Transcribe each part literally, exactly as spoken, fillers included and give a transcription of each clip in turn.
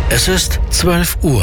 Es ist zwölf Uhr.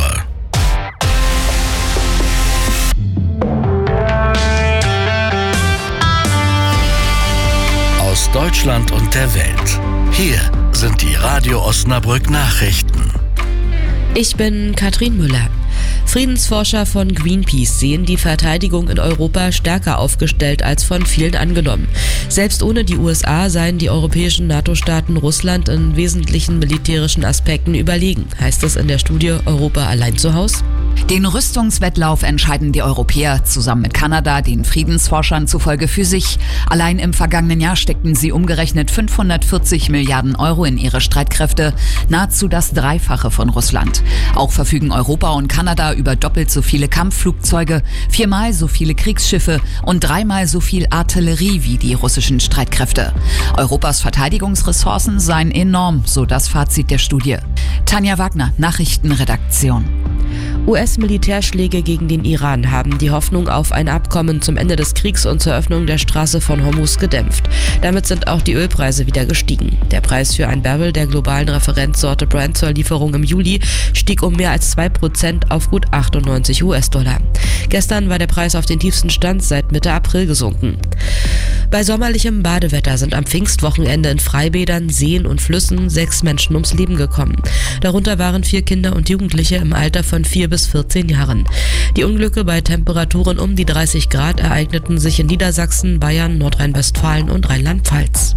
Aus Deutschland und der Welt. Hier sind die Radio Osnabrück Nachrichten. Ich bin Katrin Müller. Friedensforscher von Greenpeace sehen die Verteidigung in Europa stärker aufgestellt als von vielen angenommen. Selbst ohne die U S A seien die europäischen NATO-Staaten Russland in wesentlichen militärischen Aspekten überlegen, heißt es in der Studie Europa allein zu Haus? Den Rüstungswettlauf entscheiden die Europäer zusammen mit Kanada, den Friedensforschern zufolge, für sich. Allein im vergangenen Jahr steckten sie umgerechnet fünfhundertvierzig Milliarden Euro in ihre Streitkräfte, nahezu das Dreifache von Russland. Auch verfügen Europa und Kanada über doppelt so viele Kampfflugzeuge, viermal so viele Kriegsschiffe und dreimal so viel Artillerie wie die russischen Streitkräfte. Europas Verteidigungsressourcen seien enorm, so das Fazit der Studie. Tanja Wagner, Nachrichtenredaktion. U S-Militärschläge gegen den Iran haben die Hoffnung auf ein Abkommen zum Ende des Kriegs und zur Öffnung der Straße von Hormuz gedämpft. Damit sind auch die Ölpreise wieder gestiegen. Der Preis für ein Barrel der globalen Referenzsorte Brent zur Lieferung im Juli stieg um mehr als zwei Prozent auf gut achtundneunzig US-Dollar. Gestern war der Preis auf den tiefsten Stand seit Mitte April gesunken. Bei sommerlichem Badewetter sind am Pfingstwochenende in Freibädern, Seen und Flüssen sechs Menschen ums Leben gekommen. Darunter waren vier Kinder und Jugendliche im Alter von vier bis vierzehn Jahren. Die Unglücke bei Temperaturen um die dreißig Grad ereigneten sich in Niedersachsen, Bayern, Nordrhein-Westfalen und Rheinland-Pfalz.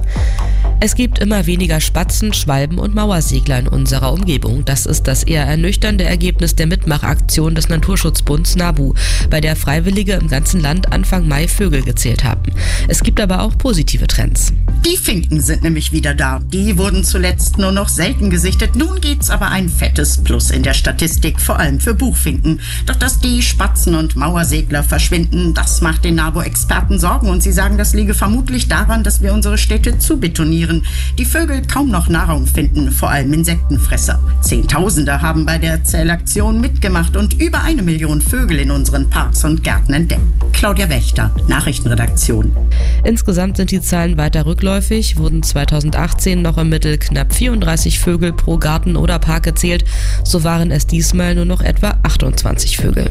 Es gibt immer weniger Spatzen, Schwalben und Mauersegler in unserer Umgebung. Das ist das eher ernüchternde Ergebnis der Mitmachaktion des Naturschutzbunds NABU, bei der Freiwillige im ganzen Land Anfang Mai Vögel gezählt haben. Es gibt aber auch positive Trends. Die Finken sind nämlich wieder da. Die wurden zuletzt nur noch selten gesichtet. Nun geht's aber ein fettes Plus in der Statistik, vor allem für Buchfinken. Doch dass die Spatzen und Mauersegler verschwinden, das macht den NABU-Experten Sorgen. Und sie sagen, das liege vermutlich daran, dass wir unsere Städte zu betonieren. Die Vögel kaum noch Nahrung finden, vor allem Insektenfresser. Zehntausende haben bei der Zählaktion mitgemacht und über eine Million Vögel in unseren Parks und Gärten entdeckt. Claudia Wächter, Nachrichtenredaktion. Insgesamt sind die Zahlen weiter rückläufig, wurden zweitausendachtzehn noch im Mittel knapp vierunddreißig Vögel pro Garten oder Park gezählt, so waren es diesmal nur noch etwa achtundzwanzig Vögel.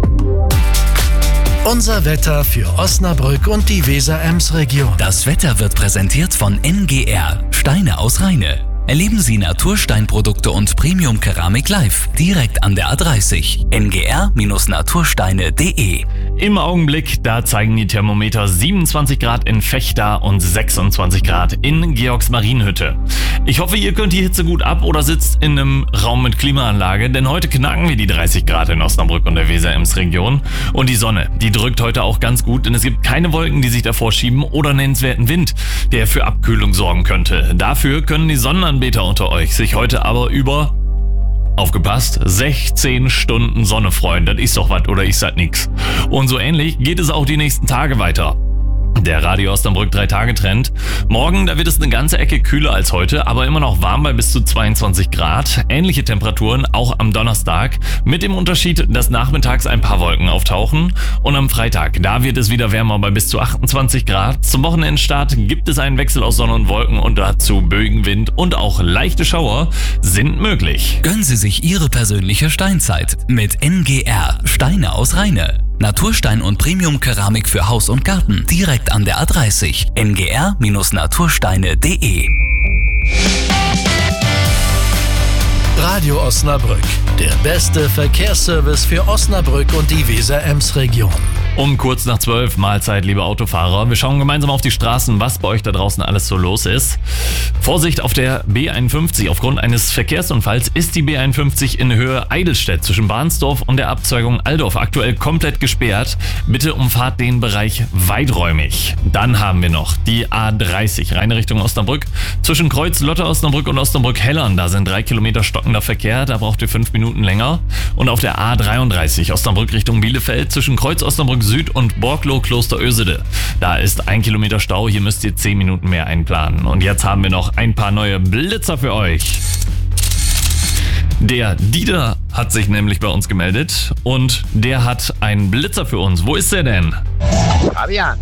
Unser Wetter für Osnabrück und die Weser-Ems-Region. Das Wetter wird präsentiert von N G R, Steine aus Rheine. Erleben Sie Natursteinprodukte und Premium-Keramik live, direkt an der A dreißig. N G R Natursteine punkt de. Im Augenblick, da zeigen die Thermometer siebenundzwanzig Grad in Vechta und sechsundzwanzig Grad in Georgsmarienhütte. Ich hoffe, ihr könnt die Hitze gut ab oder sitzt in einem Raum mit Klimaanlage, denn heute knacken wir die dreißig Grad in Osnabrück und der Weser-Ems-Region. Und die Sonne, die drückt heute auch ganz gut, denn es gibt keine Wolken, die sich davor schieben oder nennenswerten Wind, der für Abkühlung sorgen könnte. Dafür können die Sonnenanbeter unter euch sich heute aber über, aufgepasst, sechzehn Stunden Sonne freuen. Das ist doch was oder ist das nix. Und so ähnlich geht es auch die nächsten Tage weiter. Der Radio Osnabrück drei Tage Trend. Morgen, da wird es eine ganze Ecke kühler als heute, aber immer noch warm bei bis zu zweiundzwanzig Grad. Ähnliche Temperaturen auch am Donnerstag, mit dem Unterschied, dass nachmittags ein paar Wolken auftauchen. Und am Freitag, da wird es wieder wärmer bei bis zu achtundzwanzig Grad. Zum Wochenendstart gibt es einen Wechsel aus Sonne und Wolken und dazu Böenwind und auch leichte Schauer sind möglich. Gönnen Sie sich Ihre persönliche Steinzeit mit N G R, Steine aus Rheine. Naturstein und Premium-Keramik für Haus und Garten, direkt an der A dreißig. N G R Natursteine punkt de. Radio Osnabrück, der beste Verkehrsservice für Osnabrück und die Weser-Ems-Region. Um kurz nach zwölf, Mahlzeit, liebe Autofahrer. Wir schauen gemeinsam auf die Straßen, was bei euch da draußen alles so los ist. Vorsicht auf der B einundfünfzig. Aufgrund eines Verkehrsunfalls ist die B einundfünfzig in Höhe Eidelstedt zwischen Bahnsdorf und der Abzweigung Aldorf aktuell komplett gesperrt. Bitte umfahrt den Bereich weiträumig. Dann haben wir noch die A dreißig, reine Richtung Osnabrück. Zwischen Kreuz Lotte Osnabrück und Osnabrück-Hellern, da sind drei Kilometer stockender Verkehr, da braucht ihr fünf Minuten länger. Und auf der A dreiunddreißig, Osnabrück Richtung Bielefeld, zwischen Kreuz Osnabrück Süd und Borgloh Klosterösede. Da ist ein Kilometer Stau, hier müsst ihr zehn Minuten mehr einplanen. Und jetzt haben wir noch ein paar neue Blitzer für euch. Der Dieter hat sich nämlich bei uns gemeldet und der hat einen Blitzer für uns. Wo ist der denn? Fabian,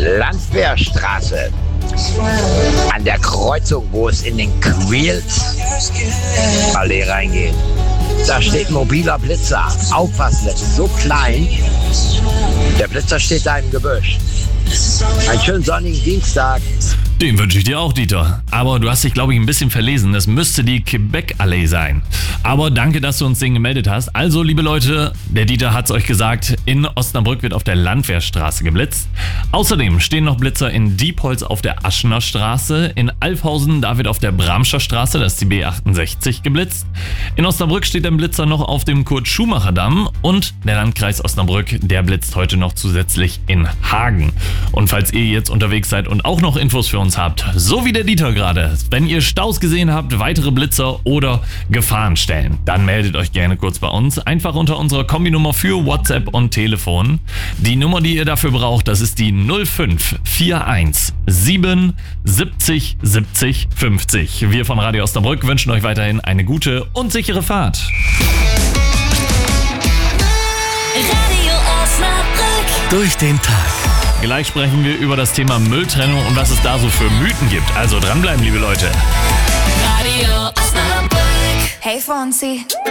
Landwehrstraße. An der Kreuzung, wo es in den Quills Allee reingehen. Da steht ein mobiler Blitzer. Aufpassen, das ist so klein. Der Blitzer steht da im Gebüsch. Einen schönen sonnigen Dienstag. Den wünsche ich dir auch, Dieter. Aber du hast dich, glaube ich, ein bisschen verlesen. Das müsste die Quebec-Allee sein. Aber danke, dass du uns den gemeldet hast. Also, liebe Leute, der Dieter hat es euch gesagt, in Osnabrück wird auf der Landwehrstraße geblitzt. Außerdem stehen noch Blitzer in Diepholz auf der Aschener Straße. In Alfhausen, da wird auf der Bramscher Straße, das ist die B achtundsechzig, geblitzt. In Osnabrück steht ein Blitzer noch auf dem Kurt-Schumacher-Damm. Und der Landkreis Osnabrück, der blitzt heute noch zusätzlich in Hagen. Und falls ihr jetzt unterwegs seid und auch noch Infos für uns habt, so wie der Dieter gerade, wenn ihr Staus gesehen habt, weitere Blitzer oder Gefahrenstellen, dann meldet euch gerne kurz bei uns. Einfach unter unserer Kombinummer für WhatsApp und Telefon. Die Nummer, die ihr dafür braucht, das ist die null fünf vier eins sieben siebzig siebzig fünfzig. Wir von Radio Osnabrück wünschen euch weiterhin eine gute und sichere Fahrt. Radio Osnabrück. Durch den Tag. Gleich sprechen wir über das Thema Mülltrennung und was es da so für Mythen gibt. Also dranbleiben, liebe Leute. Radio Osnabrück. Hey Fonsi.